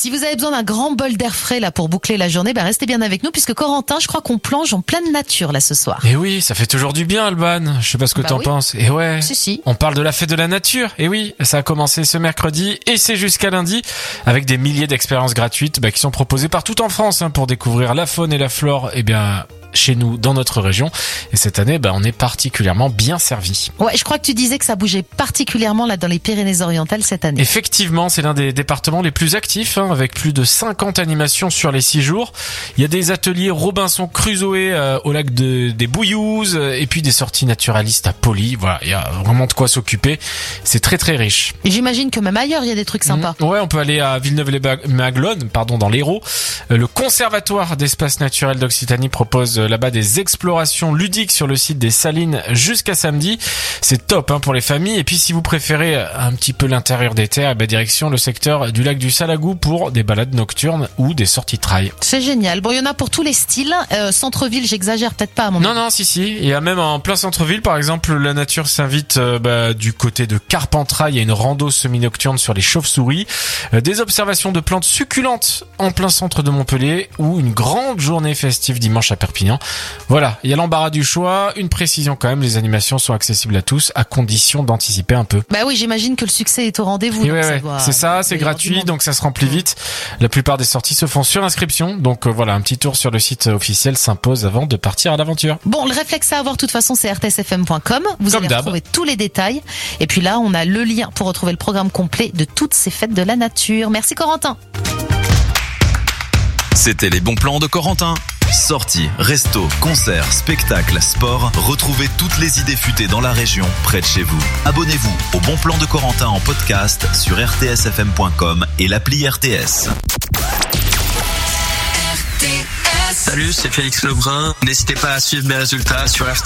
Si vous avez besoin d'un grand bol d'air frais là pour boucler la journée, restez bien avec nous puisque Corentin, je crois qu'on plonge en pleine nature là ce soir. Et oui, ça fait toujours du bien, Alban. Je sais pas ce que t'en penses. Et ouais. Si. On parle de la fête de la nature. Et oui, ça a commencé ce mercredi et c'est jusqu'à lundi avec des milliers d'expériences gratuites qui sont proposées partout en France pour découvrir la faune et la flore. Chez nous, dans notre région. Et cette année, on est particulièrement bien servi. Ouais, je crois que tu disais que ça bougeait particulièrement là dans les Pyrénées-Orientales cette année. Effectivement, c'est l'un des départements les plus actifs, avec plus de 50 animations sur les 6 jours. Il y a des ateliers Robinson Crusoe au lac des Bouillouzes, et puis des sorties naturalistes à Poly. Voilà, il y a vraiment de quoi s'occuper. C'est très très riche. Et j'imagine que même ailleurs, il y a des trucs sympas. Ouais, on peut aller à Villeneuve-les-Maguelones, dans l'Hérault. Le Conservatoire d'espaces naturels d'Occitanie propose là-bas des explorations ludiques sur le site des Salines jusqu'à samedi. C'est top pour les familles. Et puis si vous préférez un petit peu l'intérieur des terres, direction le secteur du lac du Salagou pour des balades nocturnes ou des sorties trail. C'est génial. Bon, il y en a pour tous les styles. Centre-ville, j'exagère peut-être pas à mon avis. Non, si. Il y a même en plein centre-ville, par exemple, la nature s'invite du côté de Carpentras. Il y a une rando semi-nocturne sur les chauves-souris. Des observations de plantes succulentes en plein centre de Montpellier ou une grande journée festive dimanche à Perpignan. Voilà, il y a l'embarras du choix. Une précision quand même, les animations sont accessibles à tous à condition d'anticiper un peu. Oui, j'imagine que le succès est au rendez-vous. C'est ça, c'est gratuit, donc ça se remplit vite. La plupart des sorties se font sur inscription. Donc voilà, un petit tour sur le site officiel s'impose avant de partir à l'aventure. Bon, le réflexe à avoir de toute façon, c'est rtsfm.com. Vous allez retrouver tous les détails. Et puis là, on a le lien pour retrouver le programme complet de toutes ces fêtes de la nature. Merci Corentin. C'était les bons plans de Corentin. Sorties, restos, concerts, spectacles, sport, retrouvez toutes les idées futées dans la région, près de chez vous. Abonnez-vous au Bon Plan de Corentin en podcast sur rtsfm.com et l'appli RTS. Salut, c'est Félix Lebrun. N'hésitez pas à suivre mes résultats sur RTS.